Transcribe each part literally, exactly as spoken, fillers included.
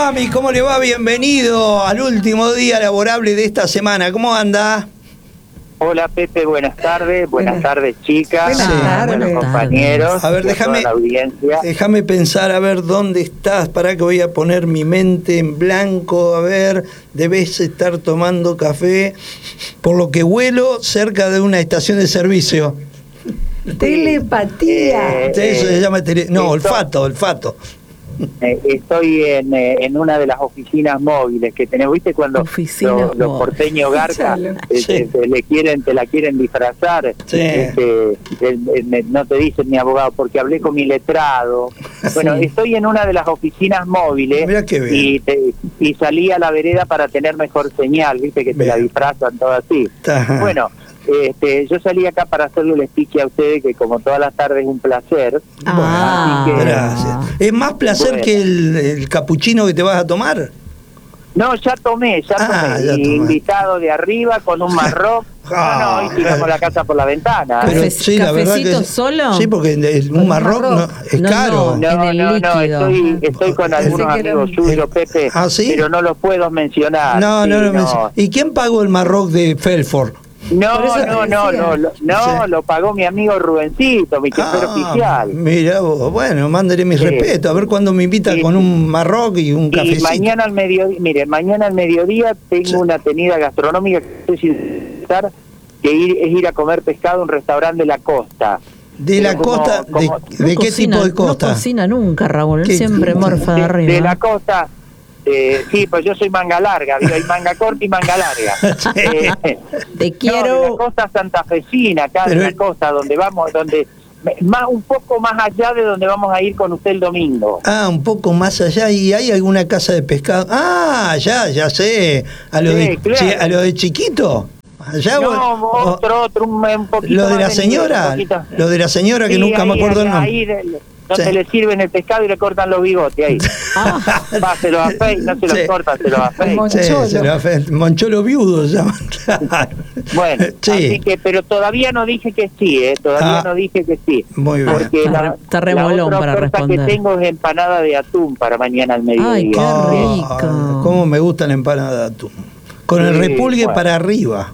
Mami, ¿cómo le va? Bienvenido al último día laborable de esta semana. ¿Cómo anda? Hola Pepe, buenas tardes, buenas, buenas tardes chicas, buenas tardes. buenos compañeros, a ver, déjame, la audiencia. déjame pensar, a ver dónde estás, para que voy a poner mi mente en blanco, a ver, debes estar tomando café, por lo que huelo, cerca de una estación de servicio. Telepatía. Eh, Eso eh, se llama tele... No, esto... olfato, olfato. Eh, estoy en, eh, en una de las oficinas móviles que tenemos, ¿viste? Cuando lo, los porteños garcas eh, sí. te, te, le quieren, te la quieren disfrazar, sí. este, el, el, no te dicen mi abogado porque hablé con mi letrado. Bueno, sí. Estoy en una de las oficinas móviles y, te, y salí a la vereda para tener mejor señal, ¿viste? Que te la disfrazan todo así. Ajá. Bueno, Este, yo salí acá para hacerle el speech a ustedes, que como todas las tardes es un placer. Ah, así que, gracias. ¿Es más placer bueno. que el, el capuchino que te vas a tomar? No, ya tomé, ya tomé. Ah, ya invitado de arriba con un marroc. Ah, no, no, hoy tiramos la casa por la ventana. Pero Cafe, sí, la verdad que solo? Sí, porque un, un marroc, marroc no, es no, caro. No, no, no, no, estoy, estoy con algunos amigos suyos, Pepe, ¿Ah, sí? pero no los puedo mencionar. No, sí, no, no, no. ¿Y quién pagó el marroc de Felford? No, no, no, no, no, no, sí. Lo pagó mi amigo Rubencito, mi chofer ah, oficial. Mira vos, bueno, mándale mi sí. respeto, a ver cuándo me invita sí. con un marroc y un cafecito. Y mañana al mediodía, mire, mañana al mediodía tengo sí. una tenida gastronómica que que ir, es ir a comer pescado a un restaurante de la costa. ¿De la como, costa? Como, ¿De, no de qué cocina, tipo de costa? No cocina nunca, Raúl, siempre morfa de, de arriba. De la costa... Eh, sí, pues yo soy manga larga, digo, hay manga corta y manga larga. eh, Te quiero. No, de la costa santafesina, acá Pero... de la costa, donde vamos, donde más un poco más allá de donde vamos a ir con usted el domingo. Ah, un poco más allá, ¿y hay alguna casa de pescado? Ah, ya, ya sé, a lo, sí, de, claro. sí, a lo de chiquito. Allá, no, bueno, otro, otro, un, un poquito lo de la más señora, venido, lo de la señora que sí, nunca ahí, me acuerdo ahí, el nombre. Ahí de, donde sí. le sirven el pescado y le cortan los bigotes ahí. Ah. Va, se los afeitan, no se los sí. cortan, se los afeitan. Sí, se los afeitan. Moncholo viudo se llama. Bueno, sí. Así que, pero todavía no dije que sí, ¿eh? Todavía ah. no dije que sí. Muy bien. Porque está, la, está remolón la otra para oferta responder. que tengo es empanada de atún para mañana al mediodía. Ay, qué rico. Oh, cómo me gusta la empanada de atún. Con sí, el repulgue bueno. para arriba.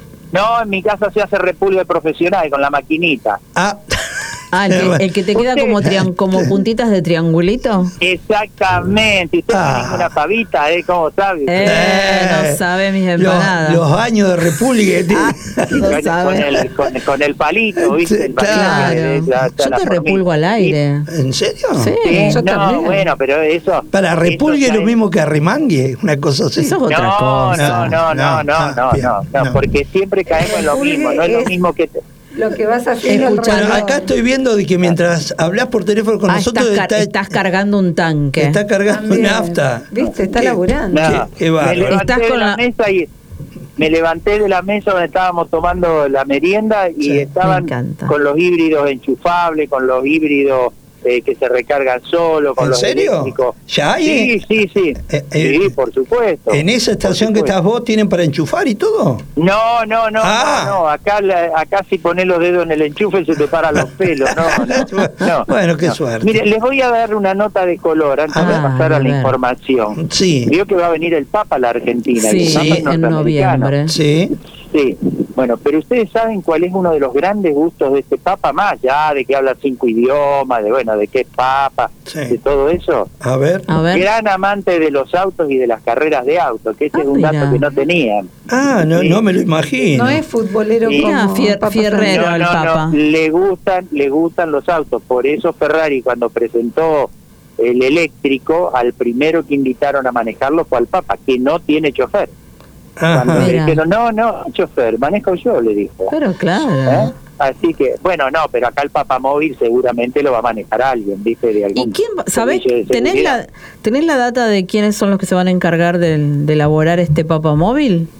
No, en mi casa se hace repulgue profesional con la maquinita. Ah. Ah, el que, el que te queda como, trian, como puntitas de triangulito. Exactamente. Usted ah. tiene una pavita, ¿eh? ¿Cómo sabe? Eh, no sabe mis empanadas. Los, los años de repulgue. Ah, no con, sabe. Con, el, con, con el palito, ¿viste? El palito claro. de, de, de, yo te repulgo al aire. ¿En serio? Sí, sí yo no, también. Bueno, pero eso... Para repulgue es lo mismo que arremangue, una cosa así. Eso es otra no, cosa. No, no, no, no, no, no, no, no, no, porque siempre caemos en lo mismo, no es lo mismo que... Te, lo que vas haciendo. Bueno, acá estoy viendo de que mientras hablas por teléfono con ah, nosotros estás, está, estás cargando un tanque. Está cargando También. nafta. ¿Viste? Está laburando. No, qué, qué me levanté estás de con la, la mesa y me levanté de la mesa donde estábamos tomando la merienda y sí, estaban con los híbridos enchufables, con los híbridos eh, que se recargan solo, con ¿En los serio? eléctricos. ¿Ya hay? Sí, sí, sí. Eh, eh, sí, por supuesto. ¿En esa estación que estás vos tienen para enchufar y todo? No, no, no, ah. no, no. Acá, acá si pones los dedos en el enchufe se te paran los pelos. No, no, no. Bueno, qué no. suerte. Mire, les voy a dar una nota de color antes ah, de pasar a, a la información. Sí. Vio que va a venir el Papa a la Argentina. Sí, el Papa en noviembre. Sí. Sí, bueno, pero ustedes saben cuál es uno de los grandes gustos de este Papa, más allá de que habla cinco idiomas, de bueno, de qué es Papa, sí. de todo eso. A ver. A ver. Gran amante de los autos y de las carreras de autos, que ese ah, es un mira. dato que no tenían. Ah, no, ¿sí? no me lo imagino. No es futbolero sí. como Fier, Fierrero no, no, el Papa. No, le gustan, le gustan los autos, por eso Ferrari cuando presentó el eléctrico, al primero que invitaron a manejarlo fue al Papa, que no tiene chofer. Cuando le dijeron, no, no, chofer, manejo yo, le dijo. Pero claro. ¿Eh? Así que, bueno, no, pero acá el papamóvil seguramente lo va a manejar alguien, ¿viste? De algún ¿Y quién, sabés, tenés la, tenés la data de quiénes son los que se van a encargar de, de elaborar este papamóvil?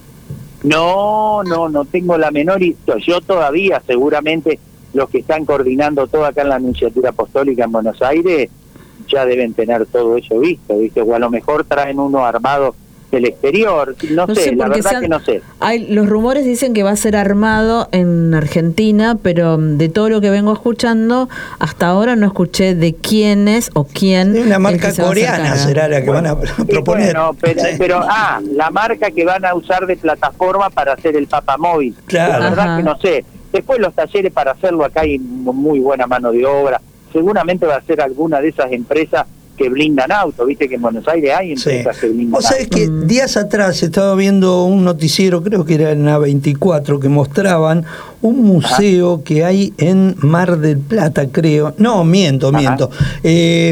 No, no, no tengo la menor idea. Yo todavía, seguramente, los que están coordinando todo acá en la Anunciatura Apostólica en Buenos Aires, ya deben tener todo eso visto, ¿viste? O a lo mejor traen uno armado del exterior, no, no sé, sé la verdad han, que no sé. Hay, los rumores dicen que va a ser armado en Argentina, pero de todo lo que vengo escuchando, hasta ahora no escuché de quién es o quién. Es una marca coreana será la que bueno, van a proponer. Bueno, pero, sí. pero, ah, la marca que van a usar de plataforma para hacer el papamóvil. Claro. La verdad Ajá. que no sé. Después los talleres para hacerlo acá hay muy buena mano de obra. Seguramente va a ser alguna de esas empresas que blindan autos, viste que en Buenos Aires hay empresas sí. que blindan autos. O sea, es que mm. días atrás estaba viendo un noticiero, creo que era en A veinticuatro, que mostraban un museo Ajá. que hay en Mar del Plata, creo. No, miento, Ajá. miento. Eh,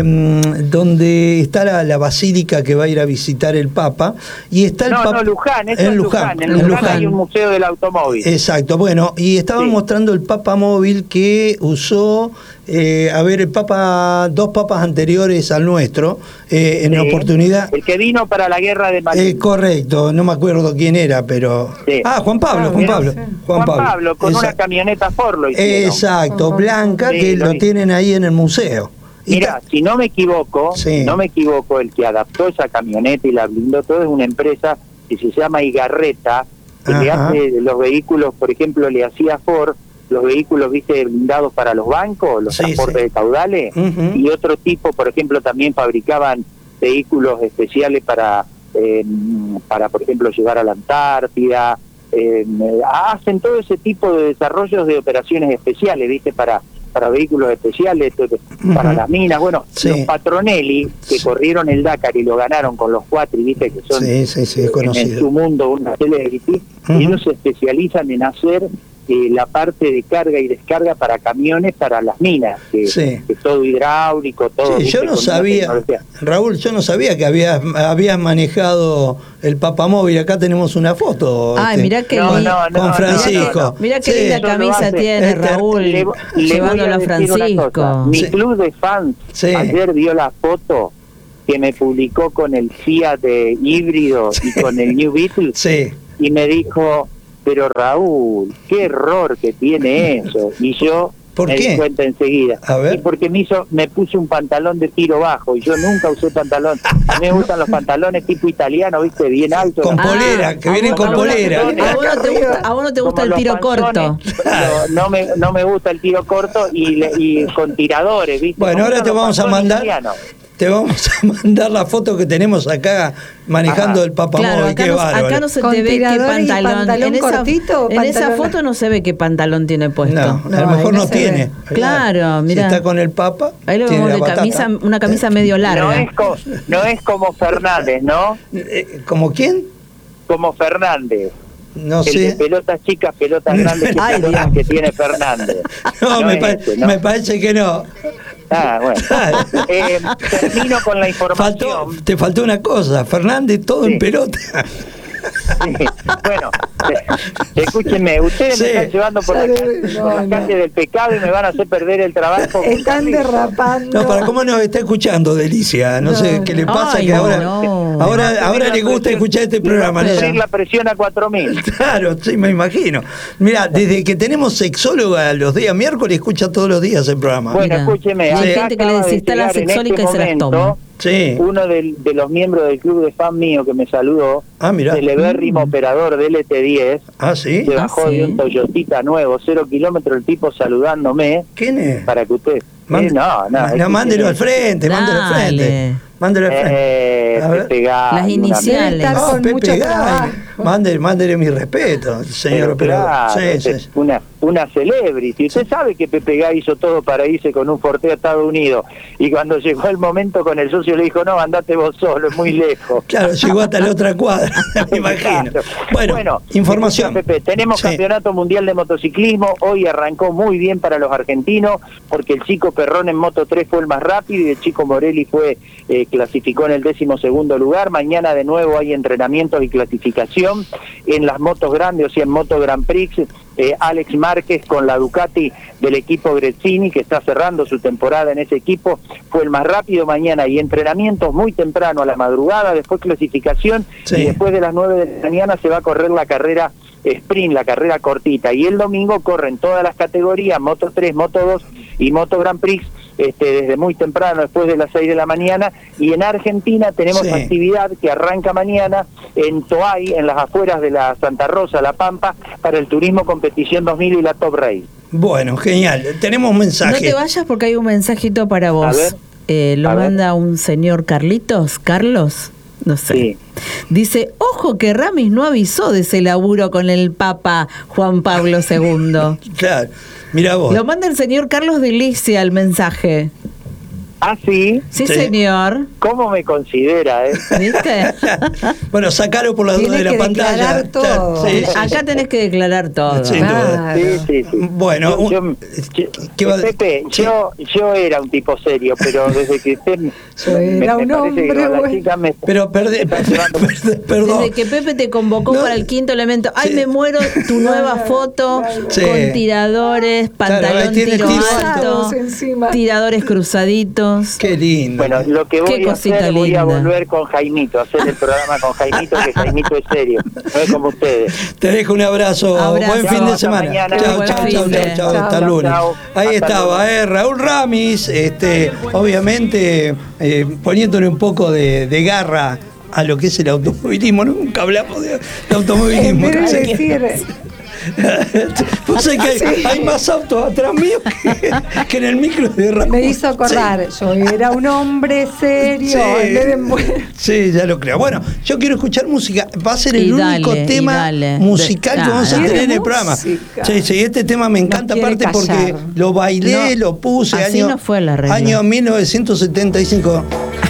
donde está la, la basílica que va a ir a visitar el Papa. Y está el no, Papa. No, Luján, eso en es Luján. Luján. En Luján, Luján hay un museo del automóvil. Exacto, bueno, y estaban sí. mostrando el papamóvil que usó, eh, a ver, el Papa, dos papas anteriores al nuestro, eh, en sí. oportunidad. El que vino para la guerra de Malvinas. Eh, correcto, no me acuerdo quién era, pero. Sí. Ah, Juan Pablo, ah, Juan Pablo. Sí. Juan, Juan Pablo, Pablo con Esa... una camioneta Ford lo hicieron. Exacto, blanca, sí, que lo, lo tienen ahí en el museo. Mira, si no me equivoco, sí. no me equivoco, el que adaptó esa camioneta y la blindó todo es una empresa que se llama Igarreta, que Ajá. le hace los vehículos, por ejemplo, le hacía Ford los vehículos, viste, blindados para los bancos, los sí, transportes sí. de caudales, uh-huh. y otro tipo, por ejemplo, también fabricaban vehículos especiales para, eh, para por ejemplo, llevar a la Antártida, eh, hacen todo ese tipo de desarrollos de operaciones especiales, viste, para para vehículos especiales, para uh-huh. las minas. Bueno, sí. los Patronelli, que sí. corrieron el Dakar y lo ganaron con los Quattro, viste, que son sí, sí, sí, es en, en su mundo una celebrity, uh-huh. ellos se especializan en hacer eh, la parte de carga y descarga para camiones, para las minas, que, sí. que todo hidráulico, todo. Sí, yo no sabía, Raúl, yo no sabía que habías, habías manejado el papamóvil. Acá tenemos una foto. Ay, este, mirá qué no, no, no, con Francisco. No, no, no. Mirá qué sí, linda camisa tiene este, Raúl, le, llevándolo a Francisco. Mi sí. club de fans sí. ayer vio la foto que me publicó con el Fiat de híbrido sí. y con el New Beetle sí. y me dijo, pero Raúl, qué error que tiene eso. Y yo ¿Por me qué? di cuenta enseguida. A ver. Y porque me hizo, me puse un pantalón de tiro bajo y yo nunca usé pantalón. A mí me gustan los pantalones tipo italiano, viste, bien altos. Con polera, ah, que vienen con polera. A vos no te gusta, a vos no te gusta el tiro corto. No, no me no me gusta el tiro corto y, le, y con tiradores, viste. Bueno, ahora te vamos a mandar. Italianos. Te vamos a mandar la foto que tenemos acá manejando Ajá. el papamóvil. Claro, acá, qué no, bárbaro. acá no se te ve qué pantalón. pantalón en esa, cortito, en pantalón... esa foto no se ve qué pantalón tiene puesto. No, no a lo mejor no, no tiene. Ve. Claro, mira. Si está con el papa. Ahí lo vemos de camisa, una camisa medio larga. No es, co, no es como Fernández, ¿no? ¿Como quién? Como Fernández. No el sé. de pelotas chicas, pelotas grandes que, Ay, pelotas que tiene Fernández. No, no me, pa ese, ¿no? me parece que no. Ah, bueno. eh, termino con la información. Faltó, te faltó una cosa, Fernández todo sí. en pelota. Sí. Bueno, escúchenme, ustedes sí. me están llevando por, la, calle, no, por la no. calle del pecado y me van a hacer perder el trabajo. Están derrapando. No, para cómo nos está escuchando Delicia, no, no sé qué le pasa. Ay, que ahora no. ahora, no, ahora le gusta presión, escuchar este programa. No subir la presión a cuatro mil. Claro, sí, me imagino. Mira, desde que tenemos sexóloga los días miércoles, escucha todos los días el programa. Bueno, Mira. escúcheme. Hay gente que le desinstala sexólica y se las toma. Sí. Uno de, de los miembros del club de fan mío que me saludó, ah, el celebérrimo mm. operador de L T diez, ah, ¿sí? se bajó ah, ¿sí? de un Toyotita nuevo, cero kilómetros, el tipo saludándome. ¿Quién es? Para que usted... Mande, eh, no, no, no, mándelo al frente, Dale. mándelo al frente. Mándelo al frente. Eh, Pepe Gay, las iniciales. Oh, con Pepe Gay. Mándele, mándele mi respeto, señor operador. Claro, sí, sí. Una, una celebrity. Usted sabe que Pepe Gay hizo todo para irse con un Forte a Estados Unidos. Y cuando llegó el momento con el socio le dijo, no, andate vos solo, es muy lejos. Claro, llegó hasta la otra cuadra, me imagino. Claro. Bueno, bueno, información. Pepe, tenemos sí. Campeonato Mundial de Motociclismo. Hoy arrancó muy bien para los argentinos, porque el chico Perrón en Moto tres fue el más rápido y el chico Morelli fue eh, clasificó en el décimo segundo lugar. Mañana de nuevo hay entrenamientos y clasificación en las motos grandes, o sea, en Moto Grand Prix. Eh, Alex Márquez con la Ducati del equipo Grezzini, que está cerrando su temporada en ese equipo, fue el más rápido. Mañana y entrenamientos muy temprano a la madrugada, después clasificación, sí. y después de las nueve de la mañana se va a correr la carrera sprint, la carrera cortita, y el domingo corren todas las categorías, Moto tres, Moto dos y Moto Grand Prix, este, desde muy temprano, después de las seis de la mañana, y en Argentina tenemos Sí. actividad que arranca mañana en Toay, en las afueras de la Santa Rosa, La Pampa, para el Turismo Competición dos mil y la Top Race. Bueno, genial. Tenemos un mensaje. No te vayas porque hay un mensajito para vos. A ver. Eh, lo A ver. manda un señor Carlitos, Carlos, no sé. Sí. Dice, ojo que Ramis no avisó de ese laburo con el Papa Juan Pablo segundo. Claro, mira vos. Lo manda el señor Carlos de Licia el mensaje. Ah, sí. Sí, Sí. señor. ¿Cómo me considera, eh? ¿Viste? Bueno, sacalo por las dudas Tiene de la que pantalla. declarar todo. Sí, sí, Acá sí. tenés que declarar todo. Sin duda. Sí, sí, sí. Bueno, yo, yo- un- yo- ¿qué va a- Pepe, sí. yo, yo era un tipo serio, pero desde que usted me, Yo era me un parece que hombre con la bueno. chica me, Pero perde, me está llevando- perde- perdón. Desde que Pepe te convocó No. para el quinto elemento, ay, Sí. me muero, tu nueva foto Sí. con tiradores, pantalón ahí tiene tiro tiro alto, alto. Encima. tiradores cruzaditos. Qué lindo. Bueno, lo que voy Qué a cosita hacer, voy a linda. volver con Jaimito, a hacer el programa con Jaimito, que Jaimito es serio, no es como ustedes. Te dejo un abrazo. Abrazo. Buen fin Chao, de hasta semana. mañana. Chao, Buen chao, fin chao, de- chao, chao, Chao. hasta lunes. Chao. Ahí Hasta estaba, lunes. eh, Raúl Ramis, este, obviamente eh, poniéndole un poco de, de garra a lo que es el automovilismo. Nunca hablamos de, de automovilismo. En vez no sé de qué- decir, Vos sabés que hay, Sí. hay más autos atrás mío que, que en el micro de Raúl. me hizo acordar, yo era un hombre serio, Sí. en vez de bueno. Sí, ya lo creo. Bueno, yo quiero escuchar música. Va a ser el Y único dale, y tema dale. musical De- que vamos a Ah, tener ¿quiere en el programa. música? Sí, sí, este tema me encanta quiere aparte porque callar. lo bailé, No, lo puse. así año, no fue la regla. Año mil novecientos setenta y cinco.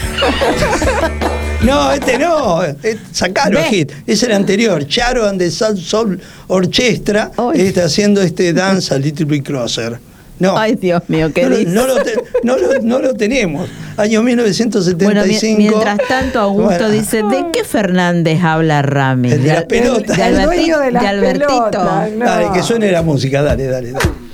No, este no, eh, sacalo, Ve. hit. Es el anterior, Charo and the Soul Soul Orchestra, Ay. está haciendo este Dance a Little Bit Closer. No, Ay, Dios mío, ¿qué no, lo- dice? no, lo te- no, lo, no lo tenemos. Año mil novecientos setenta y Bueno, cinco. mi- mientras tanto, Augusto Bueno. dice, ¿de qué Fernández habla Rami? El de las Al- pelotas. de El Alberti- dueño de las de Albertito. pelotas, no. Dale, que suene la música, dale, dale, dale.